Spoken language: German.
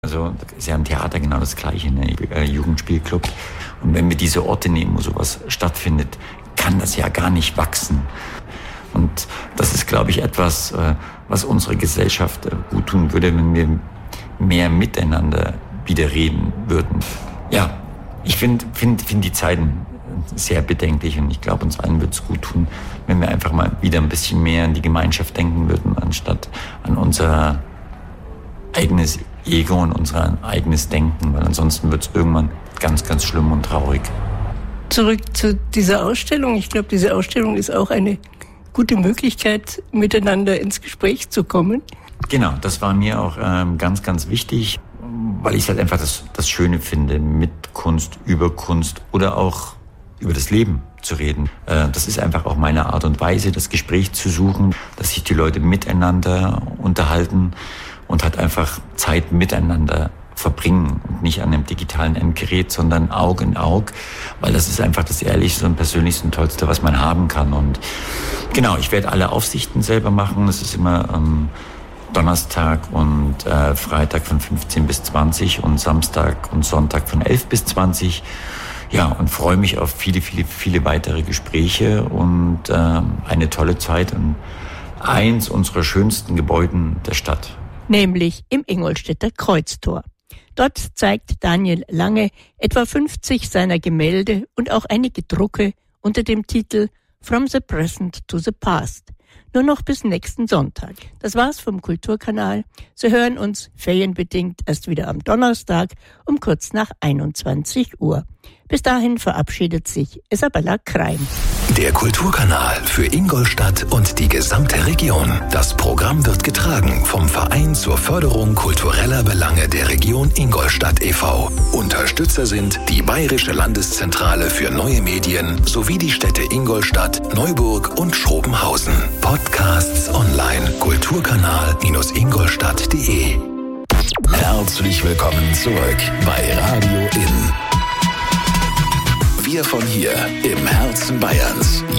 Also das ist ja im Theater genau das Gleiche, ne? Jugendspielclub. Und wenn wir diese Orte nehmen, wo sowas stattfindet, kann das ja gar nicht wachsen. Und das ist, glaube ich, etwas, was unserer Gesellschaft gut tun würde, wenn wir mehr miteinander wieder reden würden. Ja, ich finde die Zeiten sehr bedenklich und ich glaube, uns allen wird es gut tun, wenn wir einfach mal wieder ein bisschen mehr an die Gemeinschaft denken würden, anstatt an unser eigenes Ego und unser eigenes Denken, weil ansonsten wird es irgendwann ganz, ganz schlimm und traurig. Zurück zu dieser Ausstellung. Ich glaube, diese Ausstellung ist auch eine gute Möglichkeit, miteinander ins Gespräch zu kommen. Genau, das war mir auch ganz, ganz wichtig, weil ich halt einfach das Schöne finde, mit Kunst, über Kunst oder auch über das Leben zu reden. Das ist einfach auch meine Art und Weise, das Gespräch zu suchen, dass sich die Leute miteinander unterhalten und halt einfach Zeit miteinander verbringen und nicht an einem digitalen Endgerät, sondern Aug in Aug, weil das ist einfach das Ehrlichste und Persönlichste und Tollste, was man haben kann. Und genau, ich werde alle Aufsichten selber machen. Das ist immer Donnerstag und Freitag von 15 bis 20 und Samstag und Sonntag von 11 bis 20. Ja, und freue mich auf viele, viele, viele weitere Gespräche und eine tolle Zeit in eins unserer schönsten Gebäuden der Stadt. Nämlich im Ingolstädter Kreuztor. Dort zeigt Daniel Lange etwa 50 seiner Gemälde und auch einige Drucke unter dem Titel From the Present to the Past. Nur noch bis nächsten Sonntag. Das war's vom Kulturkanal. Sie hören uns ferienbedingt erst wieder am Donnerstag um kurz nach 21 Uhr. Bis dahin verabschiedet sich Isabella Kreim. Der Kulturkanal für Ingolstadt und die gesamte Region. Das Programm wird getragen vom Verein zur Förderung kultureller Belange der Region Ingolstadt e.V. Unterstützer sind die Bayerische Landeszentrale für neue Medien sowie die Städte Ingolstadt, Neuburg und Schrobenhausen. Podcasts online. Kulturkanal-ingolstadt.de. Herzlich willkommen zurück bei Radio In. Wir von hier im Herzen Bayerns.